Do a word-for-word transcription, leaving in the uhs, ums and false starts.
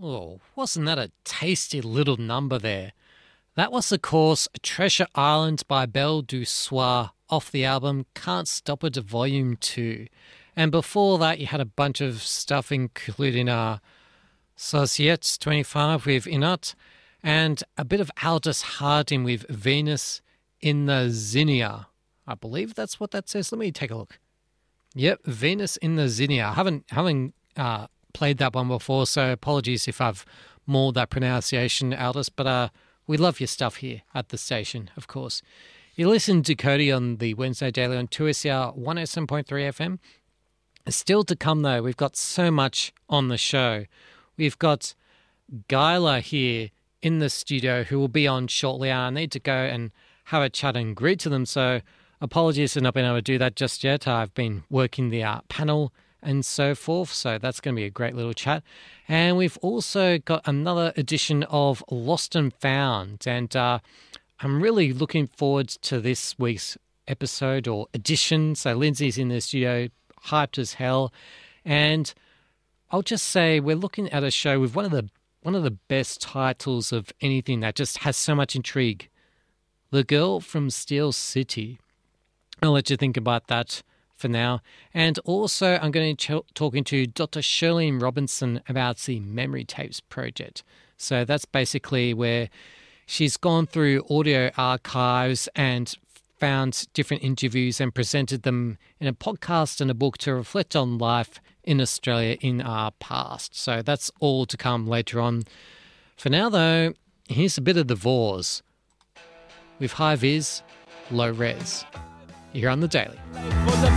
Oh, wasn't that a tasty little number there? That was, of course, Treasure Island by Belle du Soir off the album Can't Stop It Volume two. And before that, you had a bunch of stuff including uh, Societtes twenty-five with Inut and a bit of Aldous Harding with Venus in the Zinnia. I believe that's what that says. Let me take a look. Yep, Venus in the Zinnia. I haven't, haven't uh, played that one before, so apologies if I've mauled that pronunciation, Aldous, but uh, we love your stuff here at the station, of course. You listen to Cody on the Wednesday Daily on two S E R one oh seven point three F M. Still to come, though, we've got so much on the show. We've got Gyla here in the studio who will be on shortly. I need to go and have a chat and greet to them, so apologies for not being able to do that just yet. I've been working the uh, panel and so forth, so that's going to be a great little chat. And we've also got another edition of Lost and Found, and uh, I'm really looking forward to this week's episode or edition. So Lindsay's in the studio, hyped as hell, and I'll just say we're looking at a show with one of the one of the best titles of anything that just has so much intrigue. The Girl from Steel City. I'll let you think about that for now. And also I'm going to be ch- talking to Doctor Shirlene Robinson about the Memory Tapes project. So that's basically where she's gone through audio archives and found different interviews and presented them in a podcast and a book to reflect on life in Australia in our past. So that's all to come later on. For now, though, here's a bit of The Vors with High Vis, Low Res. You're on The Daily. For the